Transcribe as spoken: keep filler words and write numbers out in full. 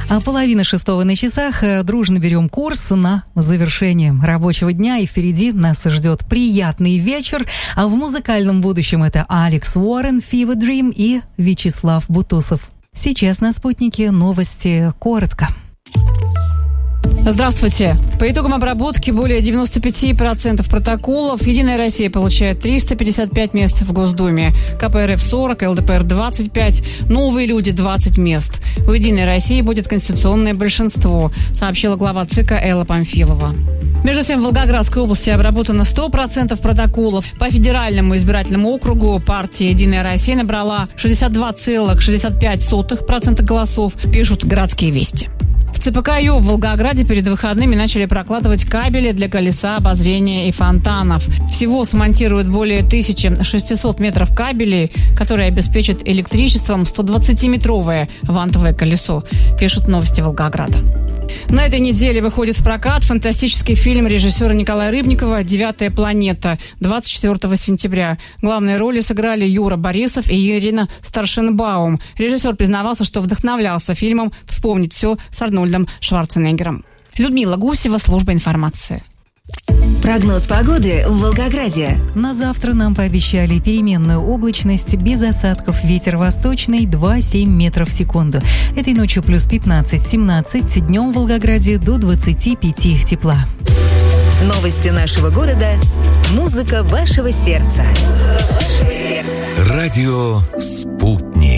А половина шестого на часах. Дружно берем курс на завершение рабочего дня. И впереди нас ждет приятный вечер. А в музыкальном будущем это Алекс Уоррен, Fever Dream и Вячеслав Бутусов. Сейчас на «Спутнике» новости коротко. Здравствуйте. По итогам обработки более девяносто пять процентов протоколов «Единая Россия» получает триста пятьдесят пять мест в Госдуме, ка пэ эр эф сорок, эл дэ пэ эр двадцать пять, «Новые люди» двадцать мест. У «Единой России» будет конституционное большинство, сообщила глава ЦИКа Элла Памфилова. Между тем, в Волгоградской области обработано сто процентов протоколов. По федеральному избирательному округу партия «Единая Россия» набрала шестьдесят два целых шестьдесят пять сотых процента голосов, пишут «Городские вести». В цэ пэ ка ю в Волгограде перед выходными начали прокладывать кабели для колеса обозрения и фонтанов. Всего смонтируют более тысячи шестисот метров кабелей, которые обеспечат электричеством сто двадцатиметровое вантовое колесо, пишут «Новости Волгограда». На этой неделе выходит в прокат фантастический фильм режиссера Николая Рыбникова «Девятая планета» двадцать четвёртого сентября. Главные роли сыграли Юра Борисов и Ирина Старшенбаум. Режиссер признавался, что вдохновлялся фильмом «Вспомнить все» с Арнольдом Шварценеггером. Людмила Гусева, служба информации. Прогноз погоды в Волгограде. На завтра нам пообещали переменную облачность, без осадков, ветер восточный два-семь метров в секунду. Этой ночью плюс пятнадцать-семнадцать, днем в Волгограде до двадцати пяти тепла. Новости нашего города. Музыка вашего сердца. Музыка вашего сердца. Радио «Спутник».